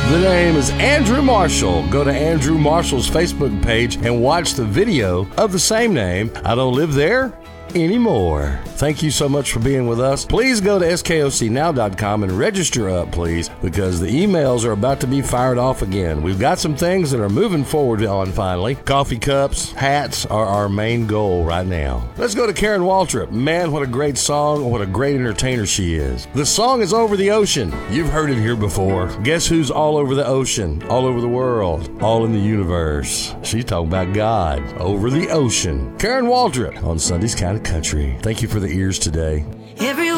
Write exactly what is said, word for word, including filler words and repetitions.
The name is Andrew Marshall. Go to Andrew Marshall's Facebook page and watch the video of the same name. I don't live there anymore. Thank you so much for being with us. Please go to S K O C now dot com and register up, please, because the emails are about to be fired off again. We've got some things that are moving forward on finally. Coffee cups, hats are our main goal right now. Let's go to Karen Waltrip. Man, what a great song. What a great entertainer she is. The song is Over the Ocean. You've heard it here before. Guess who's all over the ocean, all over the world, all in the universe? She's talking about God. Over the Ocean. Karen Waltrip on Sunday's Kind of Country. Thank you for the ears today. Every